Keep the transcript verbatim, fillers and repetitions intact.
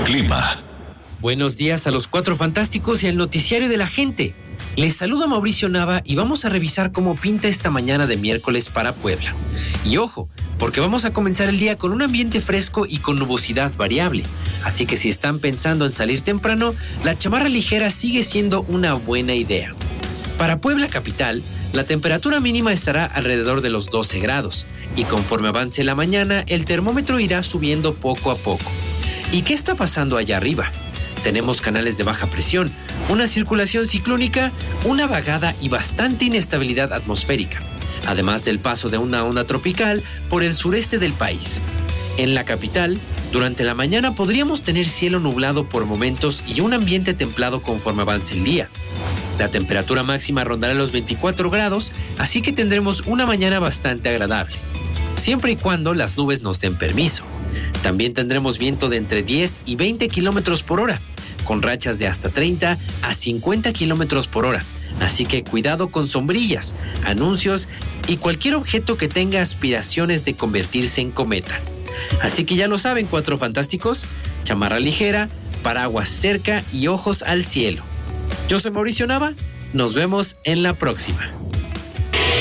clima. Buenos días a los Cuatro Fantásticos y al noticiario de la gente. Les saluda Mauricio Nava y vamos a revisar cómo pinta esta mañana de miércoles para Puebla. Y ojo, porque vamos a comenzar el día con un ambiente fresco y con nubosidad variable. Así que si están pensando en salir temprano, la chamarra ligera sigue siendo una buena idea. Para Puebla capital, la temperatura mínima estará alrededor de los doce grados y conforme avance la mañana, el termómetro irá subiendo poco a poco. ¿Y qué está pasando allá arriba? Tenemos canales de baja presión, una circulación ciclónica, una vagada y bastante inestabilidad atmosférica, además del paso de una onda tropical por el sureste del país. En la capital, durante la mañana podríamos tener cielo nublado por momentos y un ambiente templado conforme avance el día. La temperatura máxima rondará los veinticuatro grados, así que tendremos una mañana bastante agradable, siempre y cuando las nubes nos den permiso. También tendremos viento de entre diez y veinte kilómetros por hora, con rachas de hasta treinta a cincuenta kilómetros por hora. Así que cuidado con sombrillas, anuncios y cualquier objeto que tenga aspiraciones de convertirse en cometa. Así que ya lo saben, Cuatro Fantásticos, chamarra ligera, paraguas cerca y ojos al cielo. Yo soy Mauricio Nava, nos vemos en la próxima.